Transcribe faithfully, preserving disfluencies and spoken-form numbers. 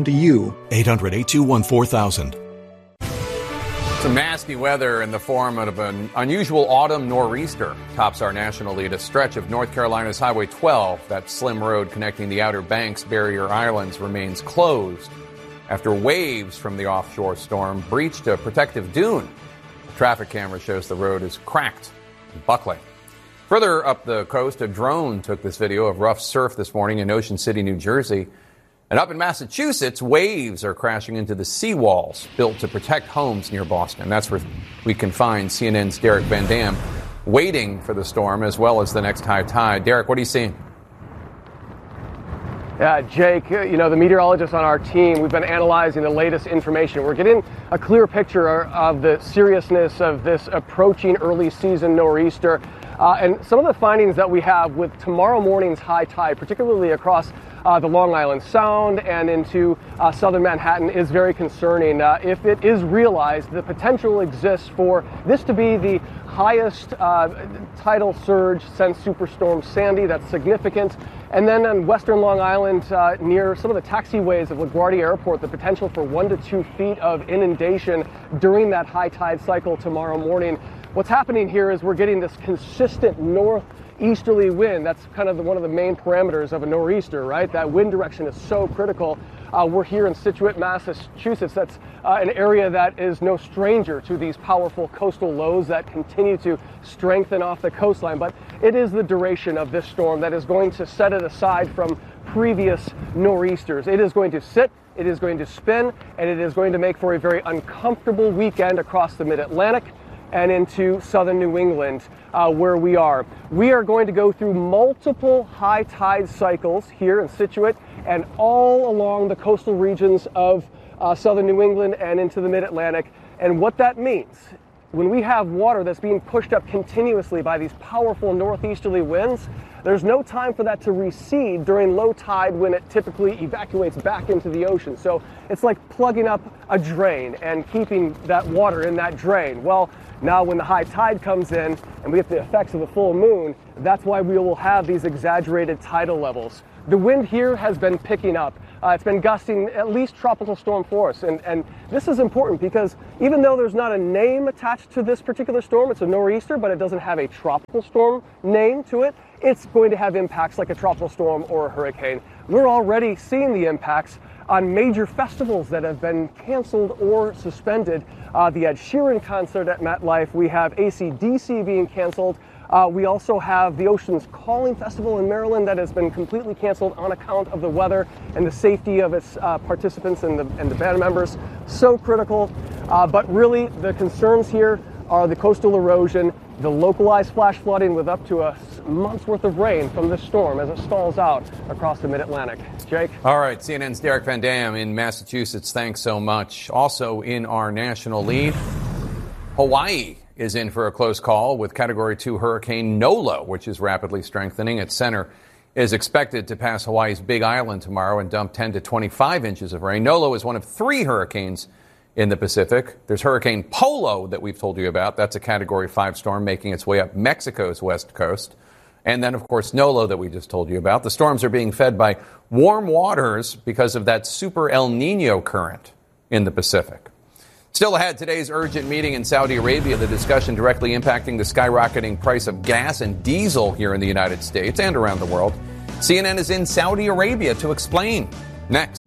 come to you. eight hundred, eight two one, four thousand. Some nasty weather in the form of an unusual autumn nor'easter tops our national lead. A stretch of North Carolina's Highway twelve, that slim road connecting the Outer Banks barrier islands, remains closed after waves from the offshore storm breached a protective dune. A traffic camera shows the road is cracked and buckling. Further up the coast, a drone took this video of rough surf this morning in Ocean City, New Jersey. And up in Massachusetts, waves are crashing into the seawalls built to protect homes near Boston. That's where we can find C N N's Derek Van Dam waiting for the storm as well as the next high tide. Derek, what are you seeing? Yeah, Jake, you know, the meteorologists on our team, we've been analyzing the latest information. We're getting a clear picture of the seriousness of this approaching early season nor'easter. Uh, and some of the findings that we have with tomorrow morning's high tide, particularly across uh, the Long Island Sound and into uh, southern Manhattan, is very concerning. Uh, if it is realized, the potential exists for this to be the highest uh, tidal surge since Superstorm Sandy. That's significant. And then on western Long Island, uh, near some of the taxiways of LaGuardia Airport, the potential for one to two feet of inundation during that high tide cycle tomorrow morning. What's happening here is we're getting this consistent northeasterly wind. That's kind of the, one of the main parameters of a nor'easter, right? That wind direction is so critical. Uh, we're here in Scituate, Massachusetts. That's uh, an area that is no stranger to these powerful coastal lows that continue to strengthen off the coastline. But it is the duration of this storm that is going to set it aside from previous nor'easters. It is going to sit, it is going to spin, and it is going to make for a very uncomfortable weekend across the mid-Atlantic and into southern New England, uh, where we are. We are going to go through multiple high tide cycles here in Scituate and all along the coastal regions of uh, southern New England and into the mid-Atlantic. And what that means, when we have water that's being pushed up continuously by these powerful northeasterly winds, there's no time for that to recede during low tide when it typically evacuates back into the ocean. So it's like plugging up a drain and keeping that water in that drain. Well, now when the high tide comes in and we get the effects of the full moon, that's why we will have these exaggerated tidal levels. The wind here has been picking up. Uh, it's been gusting at least tropical storm force. And, and this is important because even though there's not a name attached to this particular storm, it's a nor'easter, but it doesn't have a tropical storm name to it, it's going to have impacts like a tropical storm or a hurricane. We're already seeing the impacts on major festivals that have been canceled or suspended. Uh, the Ed Sheeran concert at MetLife, we have A C D C being canceled. Uh, we also have the Oceans Calling Festival in Maryland that has been completely canceled on account of the weather and the safety of its uh, participants and the, and the band members. So critical. Uh, but really, the concerns here are the coastal erosion, the localized flash flooding with up to a month's worth of rain from this storm as it stalls out across the mid-Atlantic. Jake? All right, C N N's Derek Van Dam in Massachusetts. Thanks so much. Also in our national lead, Hawaii is in for a close call with Category two Hurricane Nolo, which is rapidly strengthening. Its center is expected to pass Hawaii's Big Island tomorrow and dump ten to twenty-five inches of rain. Nolo is one of three hurricanes in the Pacific. There's Hurricane Polo that we've told you about. That's a Category five storm making its way up Mexico's west coast. And then, of course, Nolo that we just told you about. The storms are being fed by warm waters because of that super El Nino current in the Pacific. Still ahead, today's urgent meeting in Saudi Arabia, the discussion directly impacting the skyrocketing price of gas and diesel here in the United States and around the world. C N N is in Saudi Arabia to explain. Next.